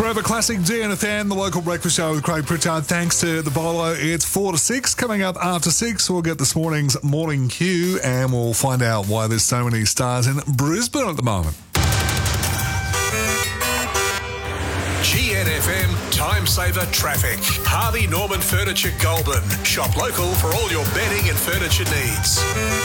Forever Classic GNFM, the local breakfast show with Craig Pritchard. Thanks to the Bolo, it's 4 to 6. Coming up after 6, we'll get this morning's morning queue and we'll find out why there's so many stars in Brisbane at the moment. GNFM Time Saver Traffic. Harvey Norman Furniture Goulburn. Shop local for all your bedding and furniture needs.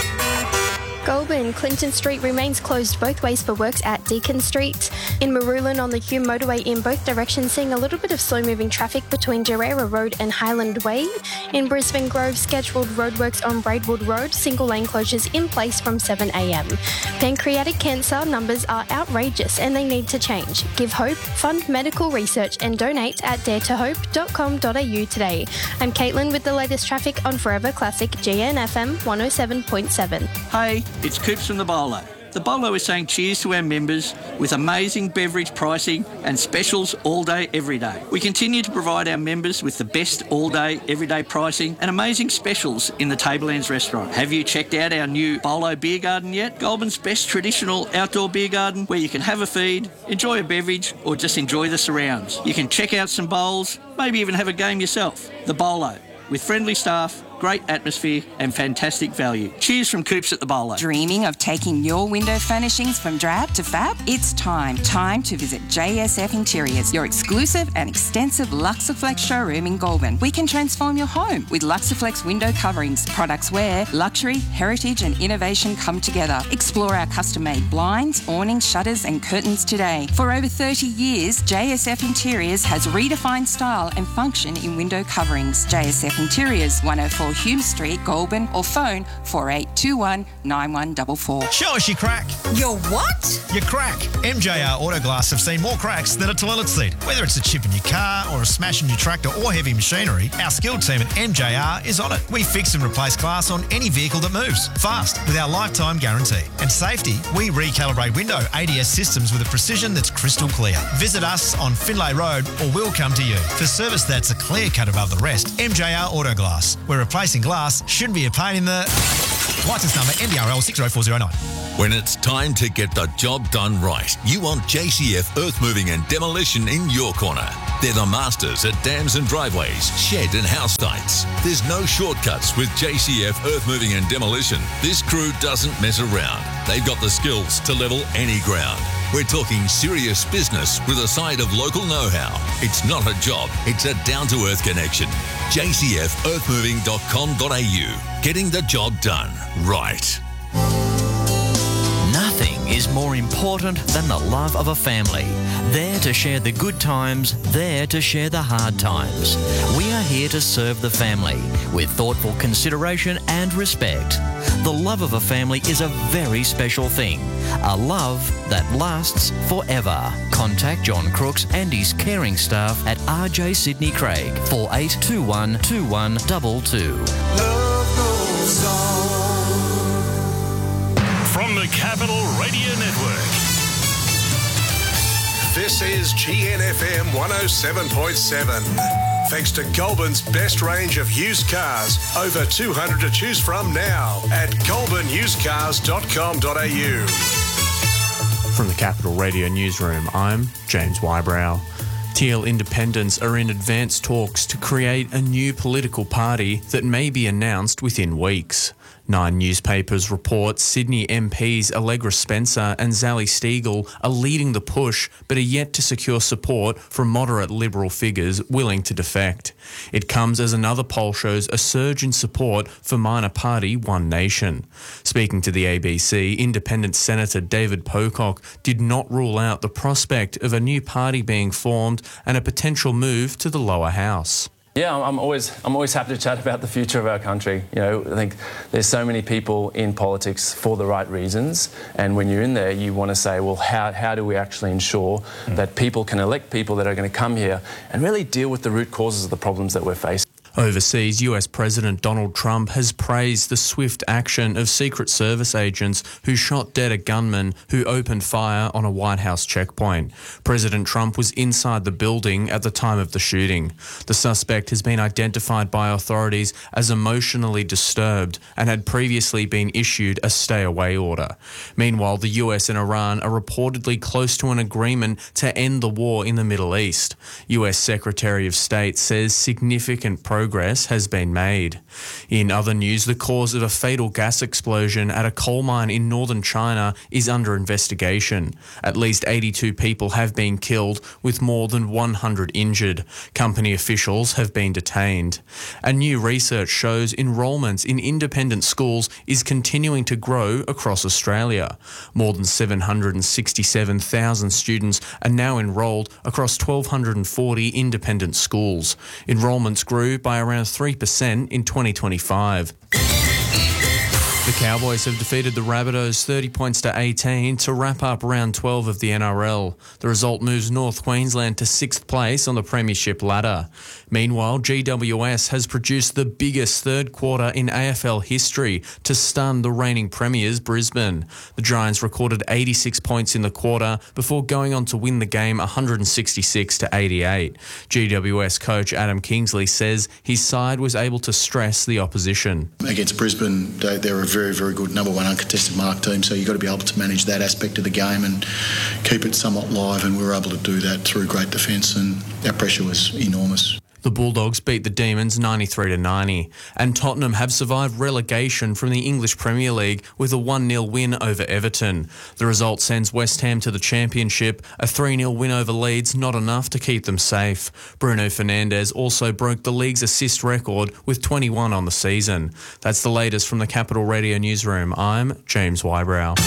Goulburn, Clinton Street remains closed both ways for works at Deacon Street. In Marulan on the Hume motorway in both directions, seeing a little bit of slow-moving traffic between Gerrera Road and Highland Way. In Brisbane Grove, scheduled roadworks on Braidwood Road, single-lane closures in place from 7 a.m. Pancreatic cancer numbers are outrageous and they need to change. Give hope, fund medical research and donate at daretohope.com.au today. I'm Caitlin with the latest traffic on Forever Classic GNFM 107.7. Hey, it's Coops from the Bolo. The Bolo is saying cheers to our members with amazing beverage pricing and specials all day, every day. We continue to provide our members with the best all day, everyday pricing and amazing specials in the Tablelands restaurant. Have you checked out our new Bolo Beer Garden yet? Goulburn's best traditional outdoor beer garden where you can have a feed, enjoy a beverage or just enjoy the surrounds. You can check out some bowls, maybe even have a game yourself. The Bolo, with friendly staff, great atmosphere and fantastic value. Cheers from Coops at the Bolo. Dreaming of taking your window furnishings from drab to fab? It's time. Time to visit JSF Interiors, your exclusive and extensive Luxaflex showroom in Goulburn. We can transform your home with Luxaflex window coverings, products where luxury, heritage and innovation come together. Explore our custom-made blinds, awnings, shutters and curtains today. For over 30 years, JSF Interiors has redefined style and function in window coverings. JSF Interiors, 104 Hume Street, Goulburn, or phone 4821 9144. Show us your crack. Your what? Your crack. MJR Autoglass have seen more cracks than a toilet seat. Whether it's a chip in your car or a smash in your tractor or heavy machinery, our skilled team at MJR is on it. We fix and replace glass on any vehicle that moves, fast, with our lifetime guarantee. And safety, we recalibrate window ADS systems with a precision that's crystal clear. Visit us on Finlay Road or we'll come to you. For service that's a clear cut above the rest, MJR Autoglass. We're replacing glass shouldn't be a pain in the... License number MDRL 60409. When it's time to get the job done right, you want JCF Earth Moving and Demolition in your corner. They're the masters at dams and driveways, shed and house sites. There's no shortcuts with JCF Earth Moving and Demolition. This crew doesn't mess around. They've got the skills to level any ground. We're talking serious business with a side of local know-how. It's not a job, it's a down-to-earth connection. jcfearthmoving.com.au. Getting the job done right. Nothing is more important than the love of a family. There to share the good times, there to share the hard times. We are here to serve the family with thoughtful consideration and respect. The love of a family is a very special thing. A love that lasts forever. Contact John Crooks and his caring staff at RJ Sydney Craig, 4821 2122. Love goes on. From the Capital Radio Network. This is GNFM 107.7. Thanks to Goulburn's best range of used cars. Over 200 to choose from now at goulburnusedcars.com.au. From the Capital Radio Newsroom, I'm James Wybrow. TL Independents are in advanced talks to create a new political party that may be announced within weeks. 9 newspapers report Sydney MPs Allegra Spencer and Zali Steagall are leading the push but are yet to secure support from moderate Liberal figures willing to defect. It comes as another poll shows a surge in support for minor party One Nation. Speaking to the ABC, Independent Senator David Pocock did not rule out the prospect of a new party being formed and a potential move to the lower house. Yeah, I'm always happy to chat about the future of our country. You know, I think there's so many people in politics for the right reasons, and when you're in there, you want to say, well, how do we actually ensure that people can elect people that are going to come here and really deal with the root causes of the problems that we're facing? Overseas, US President Donald Trump has praised the swift action of Secret Service agents who shot dead a gunman who opened fire on a White House checkpoint. President Trump was inside the building at the time of the shooting. The suspect has been identified by authorities as emotionally disturbed and had previously been issued a stay-away order. Meanwhile, the US and Iran are reportedly close to an agreement to end the war in the Middle East. US Secretary of State says significant progress has been made. In other news, the cause of a fatal gas explosion at a coal mine in northern China is under investigation. At least 82 people have been killed, with more than 100 injured. Company officials have been detained. And new research shows enrolments in independent schools is continuing to grow across Australia. More than 767,000 students are now enrolled across 1,240 independent schools. Enrolments grew by around 3% in 2025. The Cowboys have defeated the Rabbitohs 30 points to 18 to wrap up round 12 of the NRL. The result moves North Queensland to 6th place on the premiership ladder. Meanwhile, GWS has produced the biggest third quarter in AFL history to stun the reigning premiers Brisbane. The Giants recorded 86 points in the quarter before going on to win the game 166 to 88. GWS coach Adam Kingsley says his side was able to stress the opposition. Against Brisbane, they're a very, very good number one uncontested mark team, so you've got to be able to manage that aspect of the game and keep it somewhat live, and we were able to do that through great defence, and our pressure was enormous. The Bulldogs beat the Demons 93-90, and Tottenham have survived relegation from the English Premier League with a 1-0 win over Everton. The result sends West Ham to the Championship. A 3-0 win over Leeds, not enough to keep them safe. Bruno Fernandes also broke the league's assist record with 21 on the season. That's the latest from the Capital Radio Newsroom. I'm James Wybrow.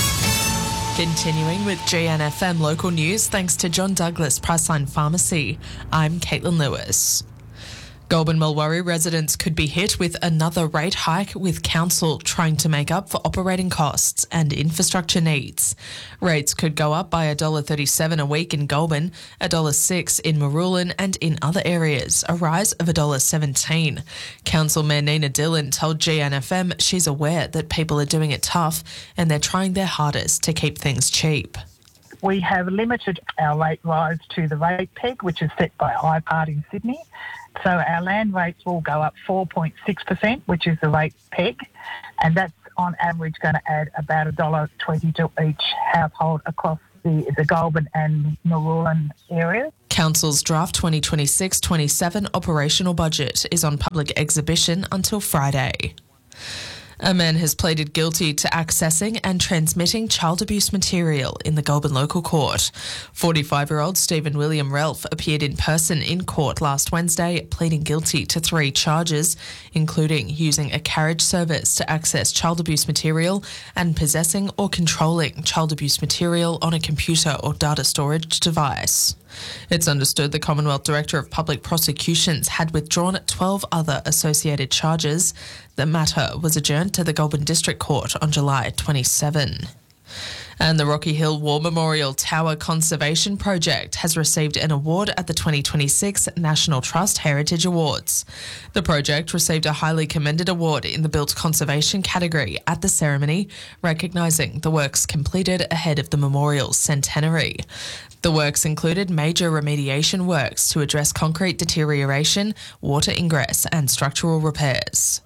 Continuing with GNFM local news, thanks to John Douglas Priceline Pharmacy. I'm Caitlin Lewis. Goulburn Mulwaree residents could be hit with another rate hike, with council trying to make up for operating costs and infrastructure needs. Rates could go up by $1.37 a week in Goulburn, $1.06 in Marulan and in other areas, a rise of $1.17. Council Mayor Nina Dillon told GNFM she's aware that people are doing it tough and they're trying their hardest to keep things cheap. We have limited our rate rise to the rate peg, which is set by High Part in Sydney. So our land rates will go up 4.6%, which is the rate peg, and that's on average going to add about $1.20 to each household across the Goulburn and Marulan areas. Council's draft 2026-27 operational budget is on public exhibition until Friday. A man has pleaded guilty to accessing and transmitting child abuse material in the Goulburn Local Court. 45-year-old Stephen William Relf appeared in person in court last Wednesday, pleading guilty to 3 charges, including using a carriage service to access child abuse material and possessing or controlling child abuse material on a computer or data storage device. It's understood the Commonwealth Director of Public Prosecutions had withdrawn 12 other associated charges. The matter was adjourned to the Goulburn District Court on July 27. And the Rocky Hill War Memorial Tower Conservation Project has received an award at the 2026 National Trust Heritage Awards. The project received a highly commended award in the built conservation category at the ceremony, recognising the works completed ahead of the memorial's centenary. The works included major remediation works to address concrete deterioration, water ingress and structural repairs.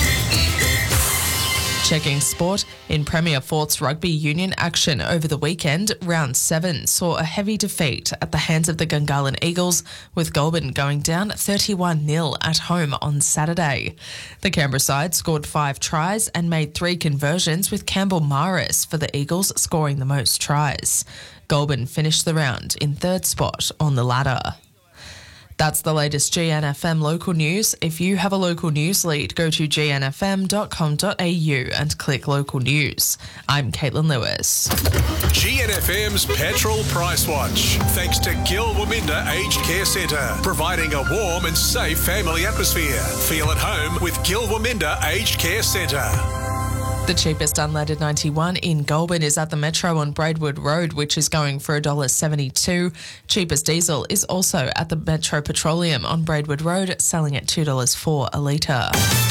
Checking sport, in Premier Forth's rugby union action over the weekend, round 7 saw a heavy defeat at the hands of the Gungahlin Eagles, with Goulburn going down 31-0 at home on Saturday. The Canberra side scored 5 tries and made 3 conversions, with Campbell Maris for the Eagles scoring the most tries. Goulburn finished the round in 3rd spot on the ladder. That's the latest GNFM local news. If you have a local news lead, go to gnfm.com.au and click local news. I'm Caitlin Lewis. GNFM's Petrol Price Watch. Thanks to Gil Waminda Aged Care Centre, providing a warm and safe family atmosphere. Feel at home with Gil Waminda Aged Care Centre. The cheapest unleaded 91 in Goulburn is at the Metro on Braidwood Road, which is going for $1.72. Cheapest diesel is also at the Metro Petroleum on Braidwood Road, selling at $2.04 a litre.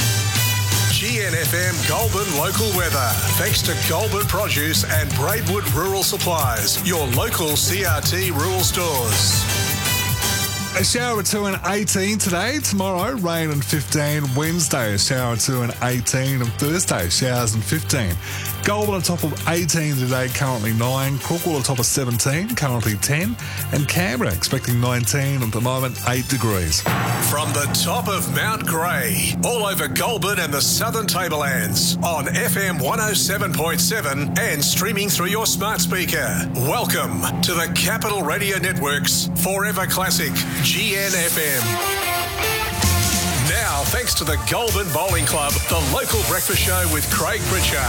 GNFM Goulburn local weather. Thanks to Goulburn Produce and Braidwood Rural Supplies, your local CRT rural stores. A shower or 2 and 18 today. Tomorrow, rain and 15. Wednesday, a shower or 2 and 18. And Thursday, showers and 15. Goulburn on top of 18 today, currently 9. Crookwell on top of 17, currently 10. And Canberra expecting 19, at the moment 8 degrees. From the top of Mount Grey, all over Goulburn and the Southern Tablelands, on FM 107.7 and streaming through your smart speaker. Welcome to the Capital Radio Network's Forever Classic, GNFM. Now, thanks to the Goulburn Bowling Club, the local breakfast show with Craig Pritchard.